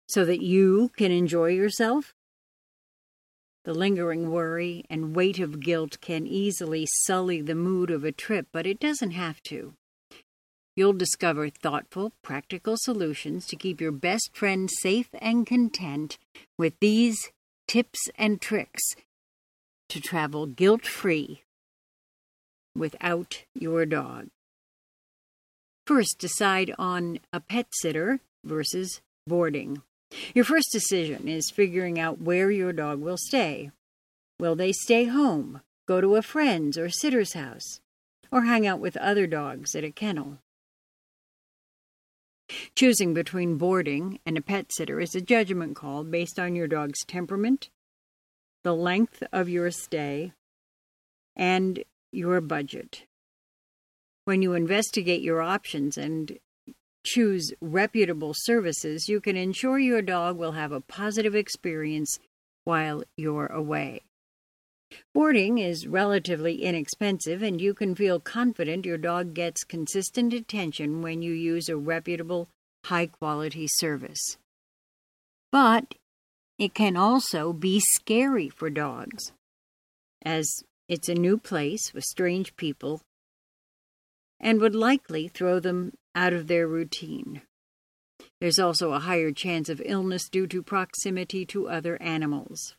so that you can enjoy yourself? The lingering worry and weight of guilt can easily sully the mood of a trip, but it doesn't have to. You'll discover thoughtful, practical solutions to keep your best friend safe and content with these tips and tricks to travel guilt-free without your dog. First, decide on a pet sitter versus boarding. Your first decision is figuring out where your dog will stay. Will they stay home, go to a friend's or sitter's house, or hang out with other dogs at a kennel? Choosing between boarding and a pet sitter is a judgment call based on your dog's temperament, the length of your stay, and your budget. When you investigate your options and choose reputable services, you can ensure your dog will have a positive experience while you're away. Boarding is relatively inexpensive, and you can feel confident your dog gets consistent attention when you use a reputable, high-quality service. But it can also be scary for dogs, as it's a new place with strange people and would likely throw them out of their routine. There's also a higher chance of illness due to proximity to other animals.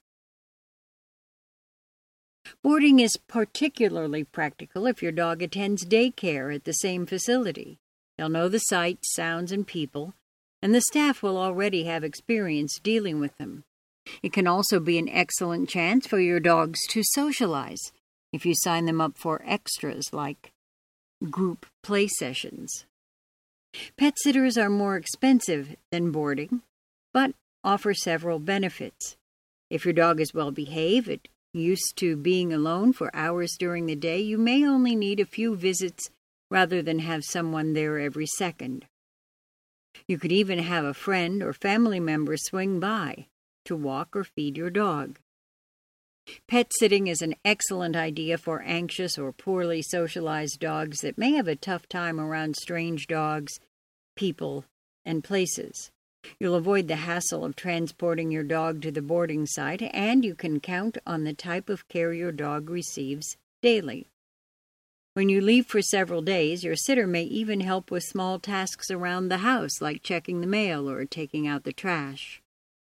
Boarding is particularly practical if your dog attends daycare at the same facility. They'll know the sights, sounds, and people, and the staff will already have experience dealing with them. It can also be an excellent chance for your dogs to socialize if you sign them up for extras like group play sessions. Pet sitters are more expensive than boarding, but offer several benefits. If your dog is well behaved, used to being alone for hours during the day, you may only need a few visits rather than have someone there every second. You could even have a friend or family member swing by to walk or feed your dog. Pet sitting is an excellent idea for anxious or poorly socialized dogs that may have a tough time around strange dogs, people, and places. You'll avoid the hassle of transporting your dog to the boarding site, and you can count on the type of care your dog receives daily. When you leave for several days, your sitter may even help with small tasks around the house, like checking the mail or taking out the trash.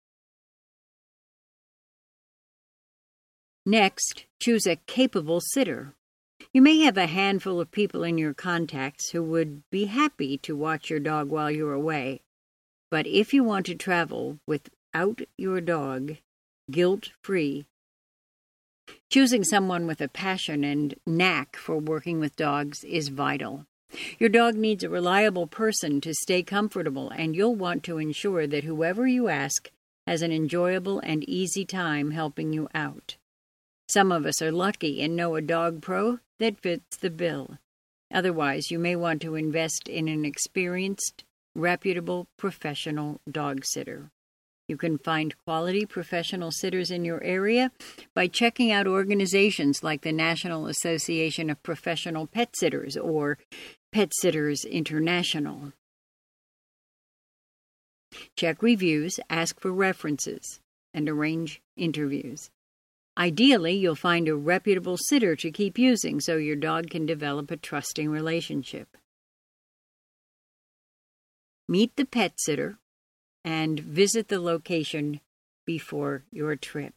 Next, choose a capable sitter. You may have a handful of people in your contacts who would be happy to watch your dog while you're away. But if you want to travel without your dog, guilt-free, choosing someone with a passion and knack for working with dogs is vital. Your dog needs a reliable person to stay comfortable, and you'll want to ensure that whoever you ask has an enjoyable and easy time helping you out. Some of us are lucky and know a dog pro that fits the bill. Otherwise, you may want to invest in an experienced, reputable, professional dog sitter. You can find quality professional sitters in your area by checking out organizations like the National Association of Professional Pet Sitters or Pet Sitters International. Check reviews, ask for references, and arrange interviews. Ideally, you'll find a reputable sitter to keep using so your dog can develop a trusting relationship. Meet the pet sitter and visit the location before your trip.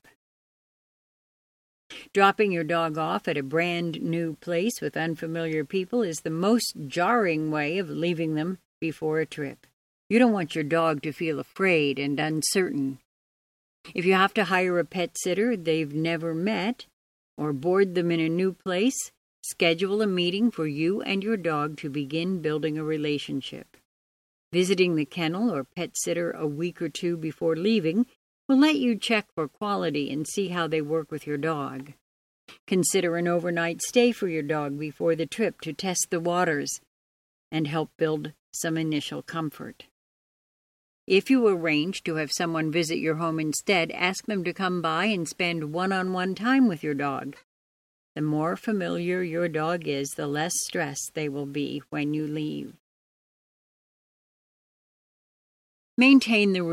Dropping your dog off at a brand new place with unfamiliar people is the most jarring way of leaving them before a trip. You don't want your dog to feel afraid and uncertain. If you have to hire a pet sitter they've never met or board them in a new place, schedule a meeting for you and your dog to begin building a relationship. Visiting the kennel or pet sitter a week or two before leaving will let you check for quality and see how they work with your dog. Consider an overnight stay for your dog before the trip to test the waters and help build some initial comfort. If you arrange to have someone visit your home instead, ask them to come by and spend one-on-one time with your dog. The more familiar your dog is, the less stressed they will be when you leave. Maintain the